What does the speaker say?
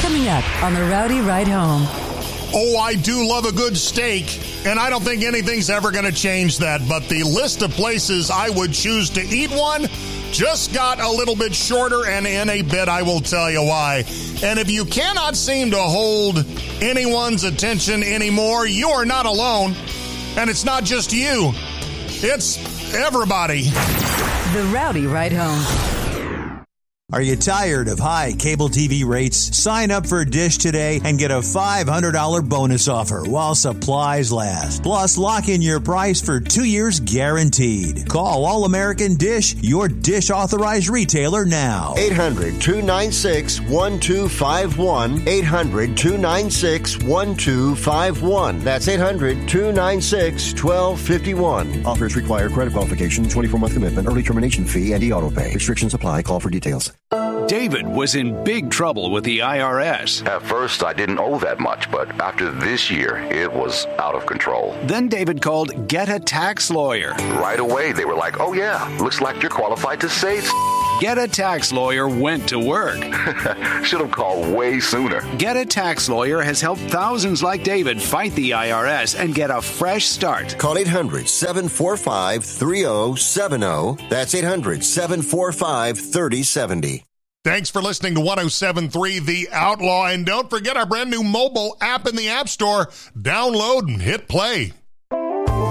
Coming up on the Rowdy Ride Home. Oh, I do love a good steak, and I don't think anything's ever going to change that. But the list of places I would choose to eat one just got a little bit shorter, and in a bit I will tell you why. And if you cannot seem to hold anyone's attention anymore, you are not alone. And it's not just you. It's everybody. The Rowdy Ride Home. Are you tired of high cable TV rates? Sign up for Dish today and get a $500 bonus offer while supplies last. Plus, lock in your price for 2 years guaranteed. Call All American Dish, your Dish authorized retailer now. 800-296-1251. 800-296-1251. That's 800-296-1251. Offers require credit qualification, 24-month commitment, early termination fee, and e-auto pay. Restrictions apply. Call for details. David was in big trouble with the IRS. At first, I didn't owe that much, but after this year, it was out of control. Then David called Get a Tax Lawyer. Right away, they were like, oh yeah, looks like you're qualified to save. Get a Tax Lawyer went to work. Should have called way sooner. Get a Tax Lawyer has helped thousands like David fight the IRS and get a fresh start. Call 800-745-3070. That's 800-745-3070. Thanks for listening to 107.3 The Outlaw. And don't forget our brand new mobile app in the App Store. Download and hit play.